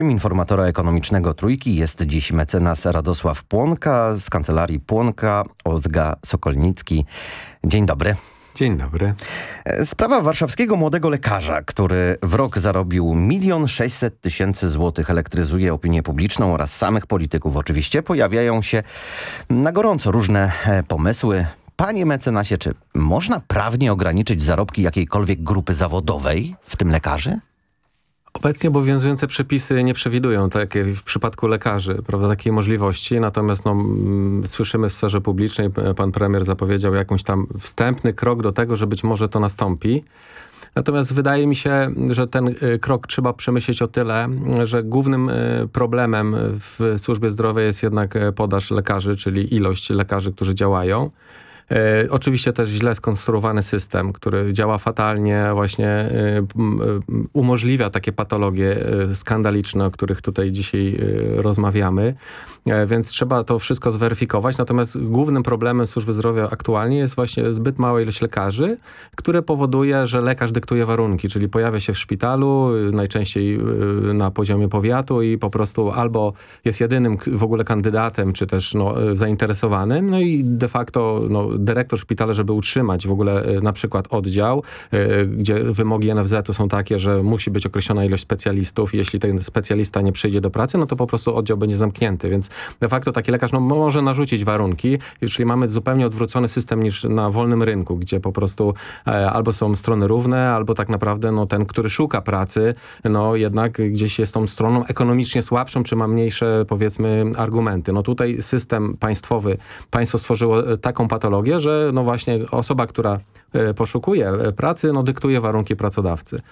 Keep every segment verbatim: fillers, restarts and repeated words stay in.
Informatora ekonomicznego Trójki jest dziś mecenas Radosław Płonka z kancelarii Płonka, Olga Sokolnicki. Dzień dobry. Dzień dobry. Sprawa warszawskiego młodego lekarza, który w rok zarobił milion sześćset tysięcy złotych, elektryzuje opinię publiczną oraz samych polityków. Oczywiście pojawiają się na gorąco różne pomysły. Panie mecenasie, czy można prawnie ograniczyć zarobki jakiejkolwiek grupy zawodowej, w tym lekarzy? Obecnie obowiązujące przepisy nie przewidują, tak jak w przypadku lekarzy, prawda, takiej możliwości. Natomiast no, m, słyszymy w sferze publicznej, pan premier zapowiedział jakiś tam wstępny krok do tego, że być może to nastąpi. Natomiast wydaje mi się, że ten y, krok trzeba przemyśleć o tyle, że głównym y, problemem w służbie zdrowia jest jednak podaż lekarzy, czyli ilość lekarzy, którzy działają. E, oczywiście też źle skonstruowany system, który działa fatalnie, właśnie e, e, umożliwia takie patologie e, skandaliczne, o których tutaj dzisiaj e, rozmawiamy, e, więc trzeba to wszystko zweryfikować. Natomiast głównym problemem służby zdrowia aktualnie jest właśnie zbyt mała ilość lekarzy, które powoduje, że lekarz dyktuje warunki, czyli pojawia się w szpitalu, najczęściej e, na poziomie powiatu i po prostu albo jest jedynym w ogóle kandydatem, czy też no, zainteresowanym, no i de facto no, dyrektor szpitala, żeby utrzymać w ogóle e, na przykład oddział, e, gdzie wymogi N F Z u są takie, że musi być określona ilość specjalistów. Jeśli ten specjalista nie przyjdzie do pracy, no to po prostu oddział będzie zamknięty. Więc de facto taki lekarz no, może narzucić warunki, czyli mamy zupełnie odwrócony system niż na wolnym rynku, gdzie po prostu e, albo są strony równe, albo tak naprawdę no, ten, który szuka pracy, no jednak gdzieś jest tą stroną ekonomicznie słabszą, czy ma mniejsze, powiedzmy, argumenty. No tutaj system państwowy, państwo stworzyło taką patologię, że no właśnie osoba, która e, poszukuje e, pracy, no dyktuje warunki pracodawcy.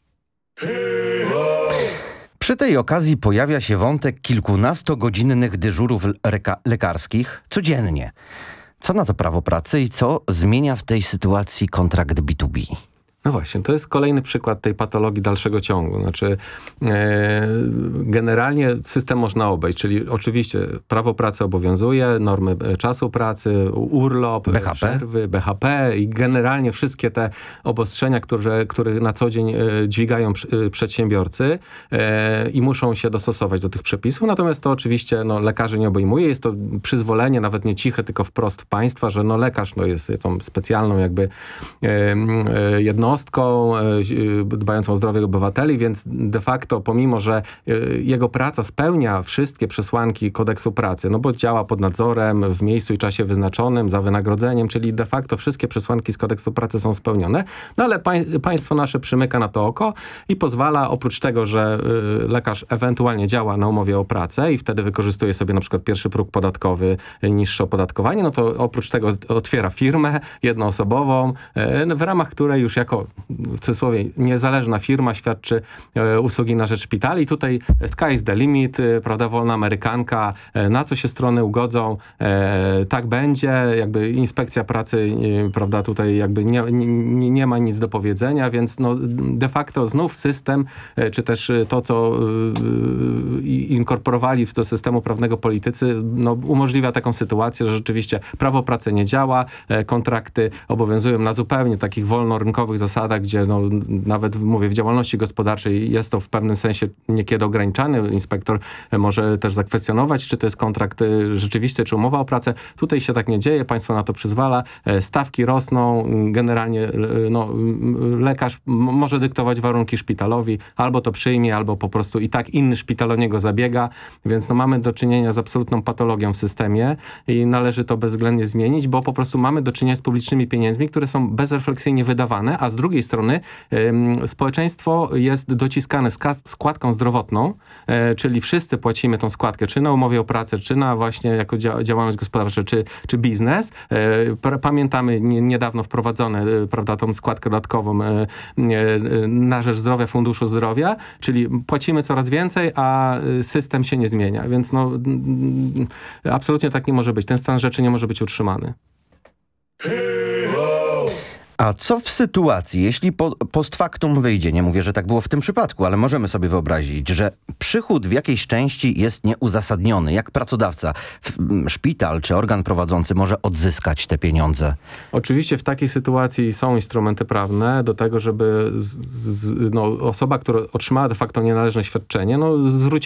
Przy tej okazji pojawia się wątek kilkunastogodzinnych dyżurów leka- lekarskich codziennie. Co na to prawo pracy i co zmienia w tej sytuacji kontrakt B dwa B? No właśnie, to jest kolejny przykład tej patologii dalszego ciągu. Znaczy e, generalnie system można obejść, czyli oczywiście prawo pracy obowiązuje, normy czasu pracy, urlop, B H P. przerwy, B H P i generalnie wszystkie te obostrzenia, które, które na co dzień e, dźwigają e, przedsiębiorcy e, i muszą się dostosować do tych przepisów. Natomiast to oczywiście no, lekarzy nie obejmuje. Jest to przyzwolenie, nawet nie ciche, tylko wprost państwa, że no, lekarz no, jest tą specjalną jakby e, e, jednostką, dbającą o zdrowie obywateli, więc de facto pomimo, że jego praca spełnia wszystkie przesłanki kodeksu pracy, no bo działa pod nadzorem, w miejscu i czasie wyznaczonym, za wynagrodzeniem, czyli de facto wszystkie przesłanki z kodeksu pracy są spełnione, no ale pań- państwo nasze przymyka na to oko i pozwala, oprócz tego, że y, lekarz ewentualnie działa na umowie o pracę i wtedy wykorzystuje sobie na przykład pierwszy próg podatkowy, niższe opodatkowanie, no to oprócz tego otwiera firmę jednoosobową, y, w ramach której już jako w cudzysłowie niezależna firma świadczy e, usługi na rzecz szpitali. I tutaj sky is the limit, e, prawda, wolna amerykanka, e, na co się strony ugodzą, e, tak będzie, jakby inspekcja pracy, e, prawda, tutaj jakby nie, nie, nie ma nic do powiedzenia, więc no de facto znów system, e, czy też to, co e, inkorporowali do systemu prawnego politycy, no umożliwia taką sytuację, że rzeczywiście prawo pracy nie działa, e, kontrakty obowiązują na zupełnie takich wolnorynkowych zasadach, gdzie no, nawet mówię, w działalności gospodarczej jest to w pewnym sensie niekiedy ograniczane. Inspektor może też zakwestionować, czy to jest kontrakt rzeczywisty, czy umowa o pracę. Tutaj się tak nie dzieje, państwo na to przyzwala. Stawki rosną, generalnie no, lekarz może dyktować warunki szpitalowi, albo to przyjmie, albo po prostu i tak inny szpital o niego zabiega, więc no, mamy do czynienia z absolutną patologią w systemie i należy to bezwzględnie zmienić, bo po prostu mamy do czynienia z publicznymi pieniędzmi, które są bezrefleksyjnie wydawane, a z drugiej strony y, społeczeństwo jest dociskane składką zdrowotną, y, czyli wszyscy płacimy tą składkę, czy na umowie o pracę, czy na właśnie jako dzia działalność gospodarcza, czy, czy biznes. Y, pamiętamy nie, niedawno wprowadzone, y, prawda, tą składkę dodatkową y, y, na rzecz zdrowia, Funduszu Zdrowia, czyli płacimy coraz więcej, a system się nie zmienia, więc no y, absolutnie tak nie może być. Ten stan rzeczy nie może być utrzymany. A co w sytuacji, jeśli po, post factum wyjdzie, nie mówię, że tak było w tym przypadku, ale możemy sobie wyobrazić, że przychód w jakiejś części jest nieuzasadniony. Jak pracodawca, szpital czy organ prowadzący może odzyskać te pieniądze? Oczywiście w takiej sytuacji są instrumenty prawne do tego, żeby z, z, no, osoba, która otrzymała de facto nienależne świadczenie, no, zwróci